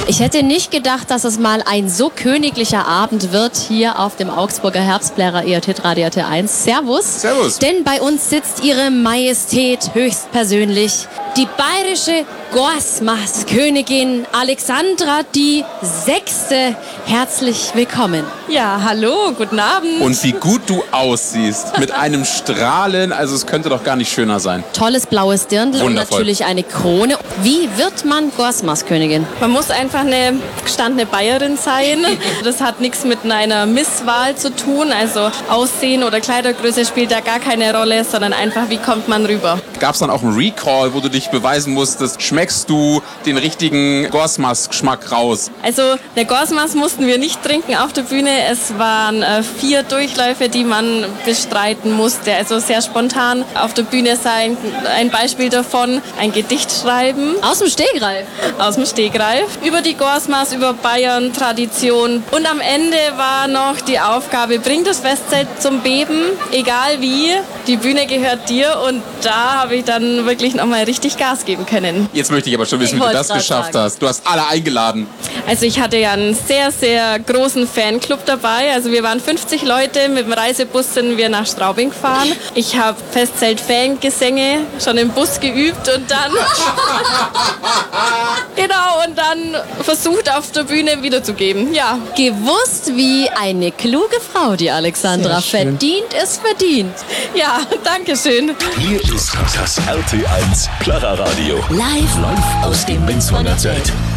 Ich hätte nicht gedacht, dass es mal ein so königlicher Abend wird hier auf dem Augsburger Herbstblärer ERT Radio T1. Servus. Servus. Denn bei uns sitzt Ihre Majestät höchstpersönlich, die bayerische Gorsmas-Königin Alexandra die Sechste. Herzlich willkommen. Ja, hallo, guten Abend. Und wie gut du aussiehst. Mit einem Strahlen, also es könnte doch gar nicht schöner sein. Tolles blaues Dirndl und Wundervoll. natürlich eine Krone. Wie wird man Gorsmas-Königin? Man muss einfach eine gestandene Bayerin sein. Das hat nichts mit einer Misswahl zu tun. Also Aussehen oder Kleidergröße spielt da gar keine Rolle, sondern einfach, wie kommt man rüber. Gab es dann auch einen Recall, wo du dich beweisen musstest, schmeckst du den richtigen Gorsmas-Geschmack raus? Also der Gorsmas mussten wir nicht trinken auf der Bühne. Es waren 4 Durchläufe, die man bestreiten musste. Also sehr spontan auf der Bühne sein. Ein Beispiel davon, ein Gedicht schreiben. Aus dem Stegreif. Aus dem Stegreif. Über die Gorsmas, über Bayern, Tradition. Und am Ende war noch die Aufgabe, bring das Festzelt zum Beben, egal wie. Die Bühne gehört dir und da habe ich dann wirklich nochmal richtig Gas geben können. Jetzt möchte ich aber schon wissen, wie du das geschafft hast. Du hast alle eingeladen. Also ich hatte ja einen sehr, sehr großen Fanclub dabei. Also wir waren 50 Leute. Mit dem Reisebus sind wir nach Straubing gefahren. Ich habe Festzelt-Fangesänge schon im Bus geübt und dann genau, und dann versucht auf der Bühne wiederzugeben. Ja. Gewusst wie eine kluge Frau, die Alexandra. Verdient es verdient. Ja, danke schön. Hier ist das RT1 Plärrer Radio. Live Live aus dem Menzwanger Zelt.